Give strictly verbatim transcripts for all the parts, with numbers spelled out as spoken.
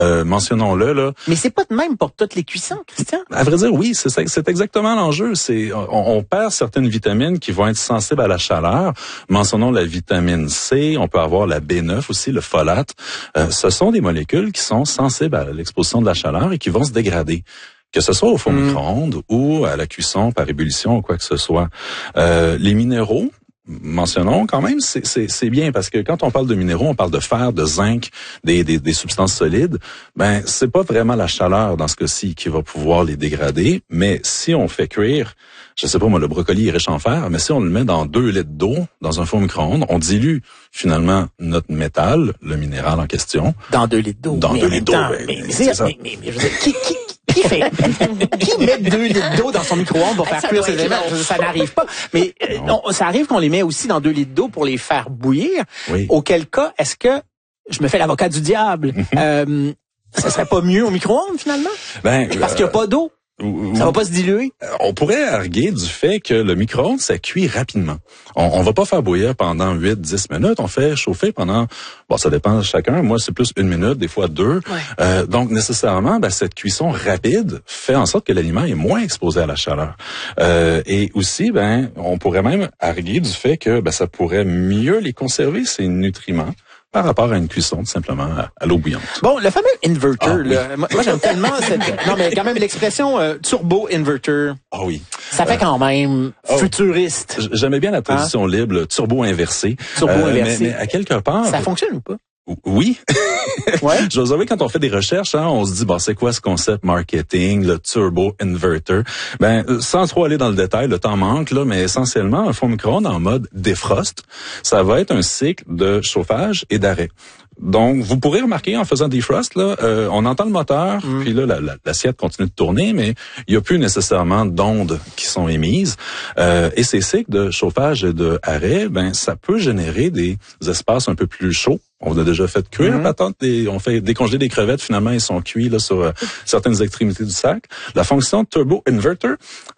Euh, mentionnons-le, là. Mais c'est pas de même pour toutes les cuissons, Christian? À vrai dire, oui, c'est, c'est exactement l'enjeu. C'est, on, on perd certaines vitamines qui vont être sensibles à la chaleur. Mentionnons la vitamine C, on peut avoir la B neuf aussi, le folate. Euh, ce sont des molécules qui sont sensibles à l'exposition de la chaleur et qui vont se dégrader. Que ce soit au four mmh. micro-ondes ou à la cuisson par ébullition ou quoi que ce soit. Euh, les minéraux, mentionnons quand même, c'est, c'est, c'est bien parce que quand on parle de minéraux, on parle de fer, de zinc, des, des, des substances solides. Ben, c'est pas vraiment la chaleur dans ce cas-ci qui va pouvoir les dégrader, mais si on fait cuire, je sais pas moi, le brocoli est riche en fer, mais si on le met dans deux litres d'eau dans un four micro-ondes, on dilue finalement notre métal, le minéral en question. Dans deux litres d'eau. Dans mais deux litres d'eau. Dans, ben, mais, mais, c'est ça. mais, mais, mais je veux dire, qui, qui, qui fait, qui met deux litres d'eau dans son micro-ondes pour faire cuire ses éléments? Ça n'arrive pas. Mais euh, non, ça arrive qu'on les met aussi dans deux litres d'eau pour les faire bouillir. Oui. Auquel cas, est-ce que je me fais l'avocat du diable? euh, ça serait pas mieux au micro-ondes finalement? Ben, parce euh, qu'il n'y a pas d'eau. Ça va pas se diluer? On pourrait arguer du fait que le micro-ondes, ça cuit rapidement. On, on va pas faire bouillir pendant huit dix minutes. On fait chauffer pendant, bon, ça dépend de chacun. Moi, c'est plus une minute, des fois deux. Ouais. Euh, donc, nécessairement, ben, cette cuisson rapide fait en sorte que l'aliment est moins exposé à la chaleur. Euh, et aussi, ben, on pourrait même arguer du fait que, ben, ça pourrait mieux les conserver, ces nutriments, par rapport à une cuisson, tout simplement, à, à l'eau bouillante. Bon, le fameux inverter, ah, là, oui. moi, moi j'aime tellement cette... Non, mais quand même, l'expression euh, turbo-inverter, ah oui. ça fait euh, quand même oh, futuriste. J'aimais bien la traduction hein? libre, le turbo-inversé. Turbo-inversé. Euh, mais, mais à quelque part... Ça fonctionne ou pas? Oui. Ouais. Je vous avoue, quand on fait des recherches, hein, on se dit, bon, c'est quoi ce concept marketing, le turbo inverter? Ben, sans trop aller dans le détail, le temps manque, là, mais essentiellement, un four micro-ondes en mode defrost, ça va être un cycle de chauffage et d'arrêt. Donc, vous pourrez remarquer en faisant defrost, là, euh, on entend le moteur, mm. puis là, la, la, l'assiette continue de tourner, mais il n'y a plus nécessairement d'ondes qui sont émises. Euh, et ces cycles de chauffage et d'arrêt, ben, ça peut générer des espaces un peu plus chauds. On a déjà fait cuire, mm-hmm. patente, des, on fait décongeler des crevettes, finalement, ils sont cuits là sur euh, certaines extrémités du sac. La fonction turbo inverter,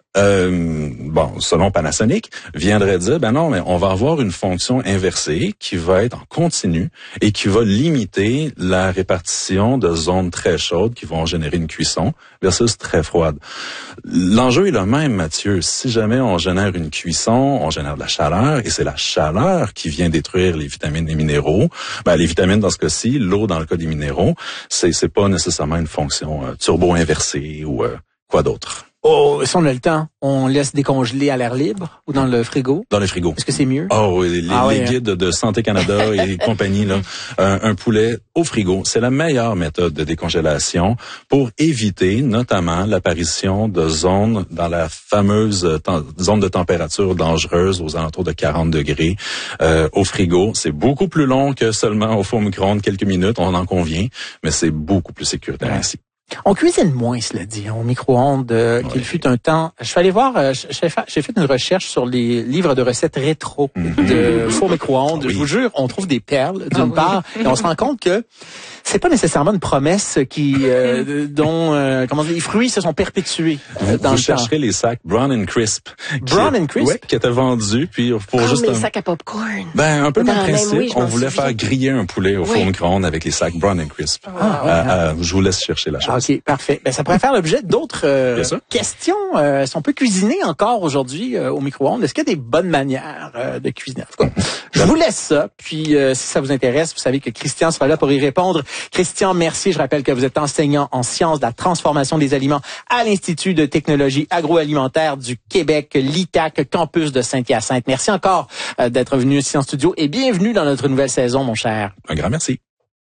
Euh, bon, selon Panasonic, viendrait dire, ben non, mais on va avoir une fonction inversée qui va être en continu et qui va limiter la répartition de zones très chaudes qui vont générer une cuisson versus très froide. L'enjeu est le même, Mathieu. Si jamais on génère une cuisson, on génère de la chaleur et c'est la chaleur qui vient détruire les vitamines et minéraux. Ben, les vitamines dans ce cas-ci, l'eau dans le cas des minéraux, c'est, c'est pas nécessairement une fonction euh, turbo-inversée ou euh, quoi d'autre. Oh, si on a le temps, on laisse décongeler à l'air libre ou dans le frigo? Dans le frigo. Est-ce que c'est mieux? Oh oui, les, ah, les oui, guides hein? de Santé Canada et compagnie, là, un, un poulet au frigo, c'est la meilleure méthode de décongélation pour éviter notamment l'apparition de zones dans la fameuse tem- zone de température dangereuse aux alentours de quarante degrés. Euh, au frigo, c'est beaucoup plus long que seulement au four micro-ondes quelques minutes, on en convient, mais c'est beaucoup plus sécuritaire ouais. ainsi. On cuisine moins, cela dit, au micro-ondes, euh, oui. qu'il fut un temps. Je suis allé voir, euh, j'ai, fait, j'ai fait une recherche sur les livres de recettes rétro mm-hmm. de four micro-ondes. Oui. Je vous jure, on trouve des perles, d'une ah, part, oui. et on se rend compte que c'est pas nécessairement une promesse qui, euh, dont, euh, comment dire, les fruits se sont perpétués euh, dans vous le chercherez temps. les sacs Brown and Crisp. Brown and Crisp? Oui, qui étaient vendus, puis pour Comme juste les un... sacs à popcorn. Ben, un peu le même principe. Même, oui, on voulait souviens. faire griller un poulet au oui. four micro-ondes avec les sacs Brown and Crisp. Ah, euh, ouais, euh, je vous laisse chercher la chose. OK, parfait. Ben, ça pourrait faire l'objet d'autres euh, questions. Euh, est-ce qu'on peut cuisiner encore aujourd'hui euh, au micro-ondes? Est-ce qu'il y a des bonnes manières euh, de cuisiner? En tout cas, je vous laisse ça. Puis, euh, si ça vous intéresse, vous savez que Christian sera là pour y répondre. Christian Mercier, je rappelle que vous êtes enseignant en sciences de la transformation des aliments à l'Institut de technologie agroalimentaire du Québec, l'I T A C, campus de Saint-Hyacinthe. Merci encore euh, d'être venu ici en studio et bienvenue dans notre nouvelle saison, mon cher. Un grand merci.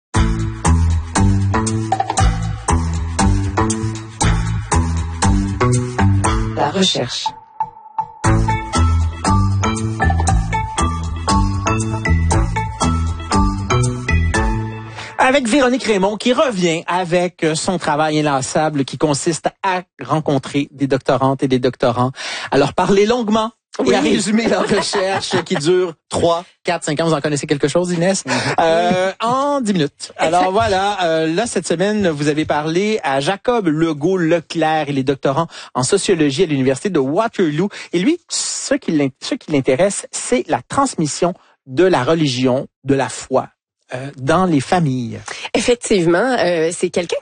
La recherche. Avec Véronique Raymond qui revient avec son travail inlassable qui consiste à rencontrer des doctorantes et des doctorants, à leur parler longuement oui. et à résumer leur recherche qui dure trois, quatre, cinq ans. Vous en connaissez quelque chose, Inès? euh, en dix minutes. Alors voilà, euh, là, cette semaine, vous avez parlé à Jacob Legault-Leclerc. Il est doctorant en sociologie à l'Université de Waterloo. Et lui, ce qui l'intéresse, c'est la transmission de la religion, de la foi, Euh, dans les familles. Effectivement, euh, c'est quelqu'un